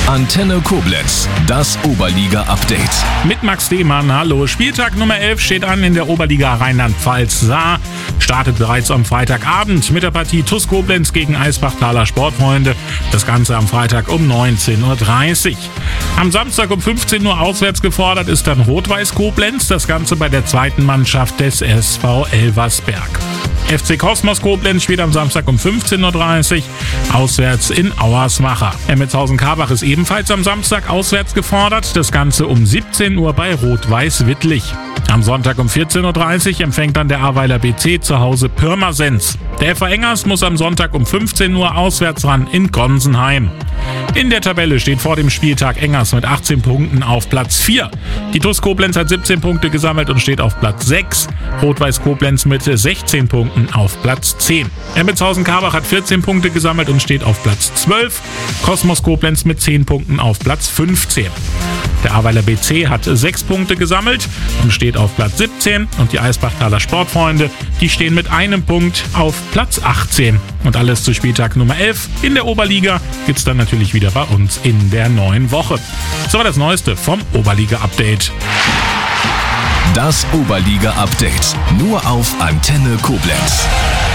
Antenne Koblenz, das Oberliga-Update. Mit Max Demann, hallo. Spieltag Nummer 11 steht an in der Oberliga Rheinland-Pfalz. Saar startet bereits am Freitagabend mit der Partie TuS Koblenz gegen Eisbachtaler Sportfreunde. Das Ganze am Freitag um 19:30 Uhr. Am Samstag um 15 Uhr auswärts gefordert ist dann Rot-Weiß Koblenz. Das Ganze bei der zweiten Mannschaft des SV Elversberg. FC Kosmos Koblenz spielt am Samstag um 15:30 Uhr auswärts in Auersmacher. Emmelshausen-Karbach ist ebenfalls am Samstag auswärts gefordert. Das Ganze um 17 Uhr bei Rot-Weiß Wittlich. Am Sonntag um 14:30 Uhr empfängt dann der Ahrweiler BC zu Hause Pirmasens. Der FV Engers muss am Sonntag um 15 Uhr auswärts ran in Gonsenheim. In der Tabelle steht vor dem Spieltag Engers mit 18 Punkten auf Platz 4. Die TuS Koblenz hat 17 Punkte gesammelt und steht auf Platz 6. Rot-Weiß Koblenz mit 16 Punkten auf Platz 10. Emmelshausen-Karbach hat 14 Punkte gesammelt und steht auf Platz 12. Kosmos Koblenz mit 10 Punkten auf Platz 15. Der Ahrweiler BC hat 6 Punkte gesammelt und steht auf Platz 17. Und die Eisbachtaler Sportfreunde, die stehen mit einem Punkt auf Platz 18. Und alles zu Spieltag Nummer 11 in der Oberliga gibt's dann natürlich wieder bei uns in der neuen Woche. Das war das Neueste vom Oberliga-Update. Das Oberliga-Update nur auf Antenne Koblenz.